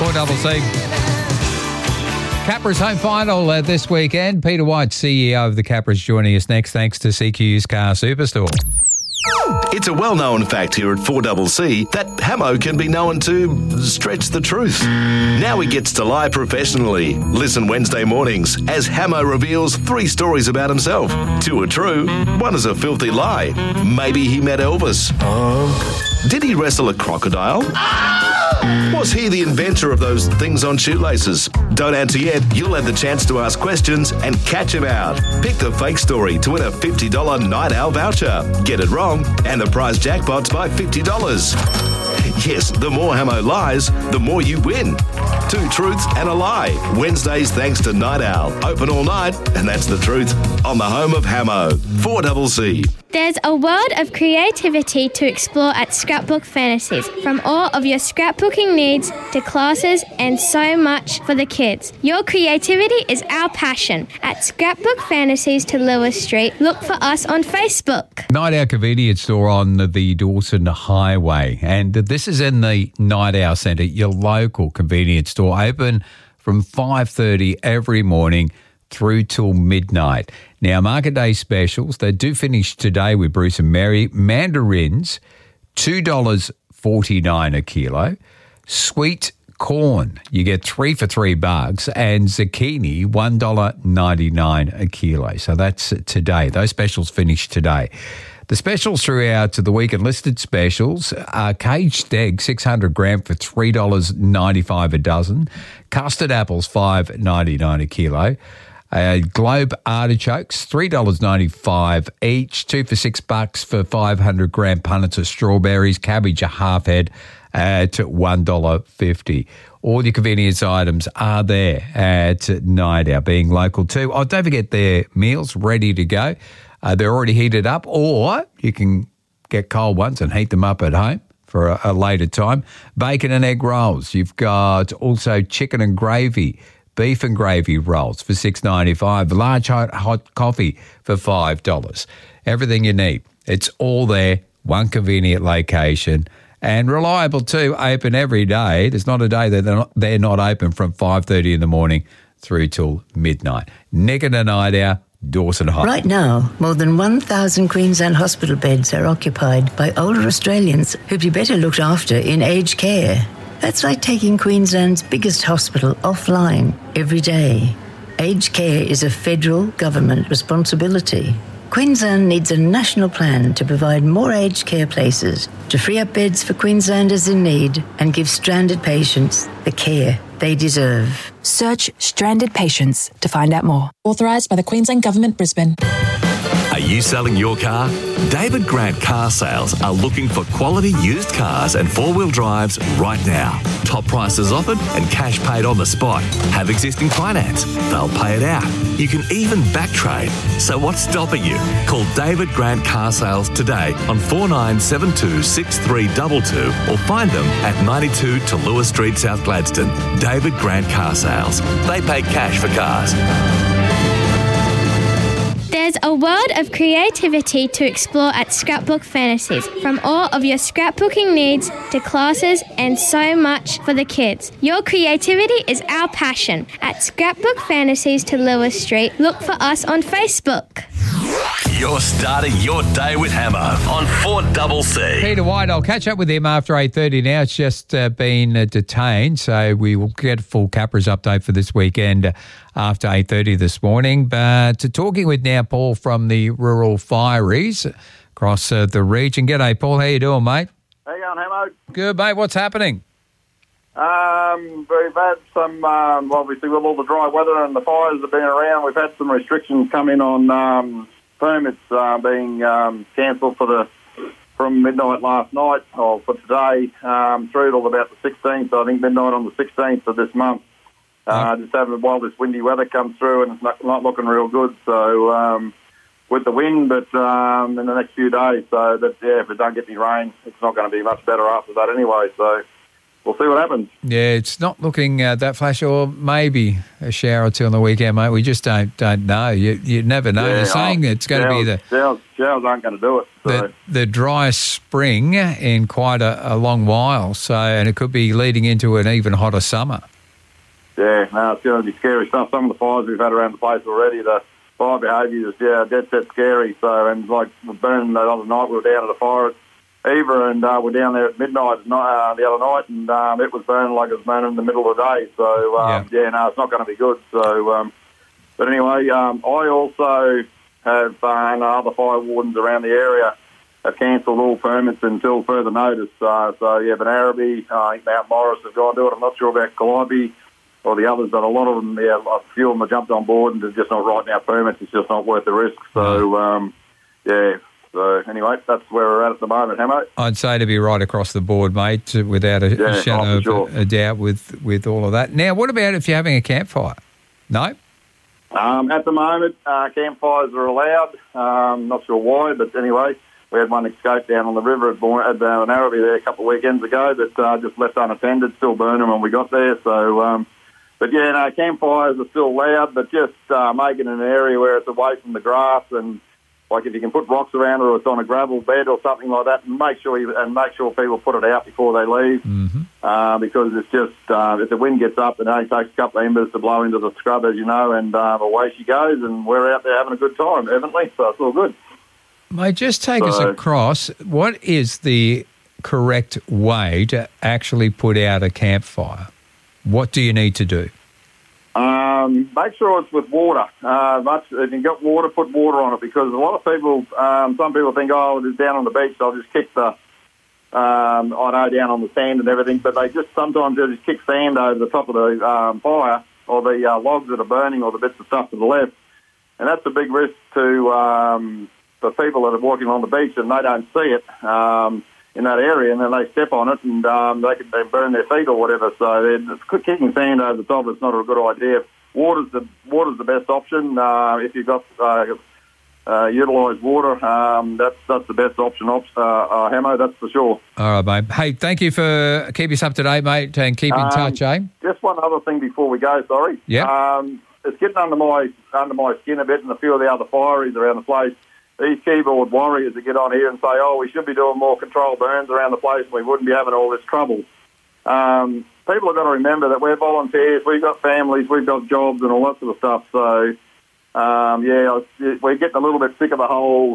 4CC. Capra's home final this weekend. Peter White, CEO of the Capra's, joining us next. Thanks to CQ's Car Superstore. It's a well-known fact here at 4CC that Hamo can be known to stretch the truth. Now he gets to lie professionally. Listen Wednesday mornings as Hamo reveals 3 stories about himself. 2 are true, 1 is a filthy lie. Maybe he met Elvis. Did he wrestle a crocodile? Was he the inventor of those things on shoelaces? Don't answer yet. You'll have the chance to ask questions and catch him out. Pick the fake story to win a $50 Night Owl voucher. Get it wrong, and the prize jackpot's by $50. Yes, the more Hamo lies, the more you win. 2 truths and a lie. Wednesdays thanks to Night Owl. Open all night, and that's the truth. On the home of Hamo. 4CC. There's a world of creativity to explore at Scrapbook Fantasies. From all of your scrapbooking needs to classes and so much for the kids. Your creativity is our passion. At Scrapbook Fantasies to Lewis Street, look for us on Facebook. Night Owl convenience store on the Dawson Highway. And this is in the Night Owl Centre, your local convenience store, open from 5:30 every morning through till midnight. Now, market day specials, they do finish today with Bruce and Mary. Mandarins, $2.49 a kilo. Sweet corn, you get 3 for $3. And zucchini, $1.99 a kilo. So that's today. Those specials finish today. The specials throughout the week and listed specials are caged egg, 600 gram for $3.95 a dozen. Custard apples, $5.99 a kilo. Globe artichokes, $3.95 each. 2 for $6 for 500 gram punnets of strawberries. Cabbage, a half head at $1.50. All your convenience items are there at Night Owl, being local too. Oh, don't forget their meals ready to go. They're already heated up, or you can get cold ones and heat them up at home for a later time. Bacon and egg rolls. You've got also chicken and gravy, beef and gravy rolls for $6.95. Large hot coffee for $5. Everything you need. It's all there, one convenient location, and reliable too. Open every day. There's not a day that they're not open from 5:30 in the morning through till midnight. Nick and the Night Owl, Dawson High. Right now, more than 1,000 Queensland hospital beds are occupied by older Australians who'd be better looked after in aged care. That's like taking Queensland's biggest hospital offline every day. Aged care is a federal government responsibility. Queensland needs a national plan to provide more aged care places, to free up beds for Queenslanders in need and give stranded patients the care they deserve. Search Stranded Patients to find out more. Authorised by the Queensland Government, Brisbane. Are you selling your car? David Grant Car Sales are looking for quality used cars and 4-wheel drives right now. Top prices offered and cash paid on the spot. Have existing finance. They'll pay it out. You can even back trade. So what's stopping you? Call David Grant Car Sales today on 4972 6322 or find them at 92 to Lewis Street, South Gladstone. David Grant Car Sales. They pay cash for cars. There's a world of creativity to explore at Scrapbook Fantasies. From all of your scrapbooking needs to classes and so much for the kids. Your creativity is our passion. At Scrapbook Fantasies to Lewis Street, look for us on Facebook. You're starting your day with Hammer on 4CC. Peter White, I'll catch up with him after 8:30 now. It's just been detained, so we will get a full Capra's update for this weekend after 8:30 this morning. But talking with now Paul from the Rural Fireys across the region. G'day, Paul. How you doing, mate? How you going, Hamo? Good, mate. What's happening? Very bad. Some obviously with all the dry weather and the fires have been around, we've had some restrictions come in on permits being cancelled from midnight last night or for today through till about the 16th. I think midnight on the 16th of this month. Just having while this windy weather comes through and it's not looking real good. So with the wind, but in the next few days. So that if it don't get any rain, it's not going to be much better after that anyway. So we'll see what happens. Yeah, it's not looking that flash, or maybe a shower or two on the weekend, mate. We just don't know. You never know. They're saying it's going to be showers aren't going to do it. So. The driest spring in quite a long while. So, and it could be leading into an even hotter summer. Yeah, no, it's going to be scary stuff. Some of the fires we've had around the place already, the fire behaviour is dead set scary. So, and like we're burning the other night, we were down at the fire at Eva, and we're down there at midnight the other night, and it was burning like it was burning in the middle of the day. So, it's not going to be good. So, but anyway, I also have other fire wardens around the area have cancelled all permits until further notice. Benarabi, I think Mount Morris have gone to it. I'm not sure about Calliope or the others, but a lot of them, a few of them have jumped on board and they're just not writing out permits. It's just not worth the risk. So, So anyway, that's where we're at the moment, Hamo. I'd say to be right across the board, mate, without a shadow of a doubt with all of that. Now, what about if you're having a campfire? No? At the moment, campfires are allowed. Not sure why, but anyway, we had one escape down on the river at Narrabee there a couple of weekends ago that just left unattended, still burning when we got there. So, campfires are still allowed, but just make it in an area where it's away from the grass, and like if you can put rocks around it or it's on a gravel bed or something like that, and make sure people put it out before they leave, because it's just if the wind gets up, it only takes a couple of embers to blow into the scrub, as you know, and away she goes, and we're out there having a good time, haven't we? So it's all good. Mate, just take us across. What is the correct way to actually put out a campfire? What do you need to do? Make sure it's with water. If you've got water, put water on it, because a lot of people, some people think, it's down on the beach, so I'll just kick down on the sand and everything, but they just kick sand over the top of the fire or the logs that are burning or the bits of stuff to the left. And that's a big risk to for people that are walking on the beach and they don't see it in that area, and then they step on it and they burn their feet or whatever. So kicking sand over the top is not a good idea. Water's the best option. If you've got utilised water, that's the best option, Hamo, that's for sure. All right, mate. Hey, thank you for keeping us up to date, mate, and keep in touch, eh? Just one other thing before we go, sorry. Yeah. It's getting under my skin a bit, and a few of the other fireys around the place. These keyboard warriors that get on here and say, we should be doing more controlled burns around the place and we wouldn't be having all this trouble. People have got to remember that we're volunteers, we've got families, we've got jobs and all that sort of stuff. So, we're getting a little bit sick of the whole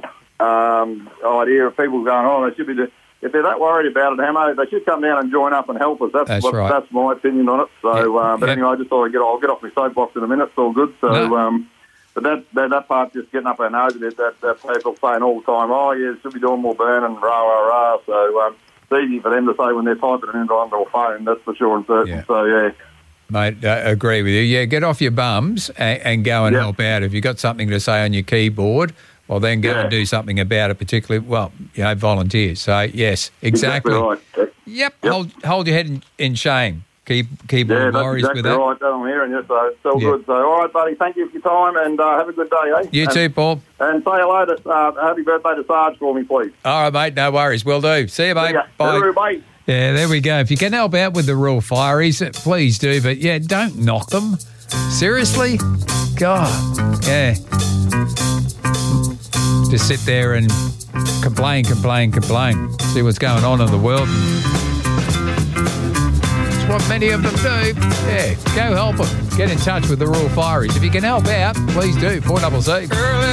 idea of people going, they should be if they're that worried about it, Hamo, they should come down and join up and help us. That's right. That's my opinion on it. So, anyway, I just thought I'll get off my soapbox in a minute. It's all good. So, but that part's just getting up our nose a bit, that people saying all the time, should be doing more burning, rah. So, it's easy for them to say when they're typing it into onto a phone, that's for sure and certain. Yeah. So, Mate, I agree with you. Yeah, get off your bums and go and help out. If you've got something to say on your keyboard, well, then go and do something about it, particularly, volunteers. So, yes, exactly. Right. Yep. Hold your head in shame. Keyboard warriors with that. Yeah, that's exactly right. I'm hearing you, so it's all good. So, all right, buddy, thank you for your time, and have a good day, eh? You too, Paul. And say hello to, happy birthday to Sarge for me, please. All right, mate, no worries. Will do. See you, mate. Bye. Bye. Yeah, there we go. If you can help out with the rural fireys, please do. But, don't knock them. Seriously? God, yeah. Just sit there and complain. See what's going on in the world. It's what many of them do. Yeah, go help them. Get in touch with the rural fireys. If you can help out, please do. 4CC.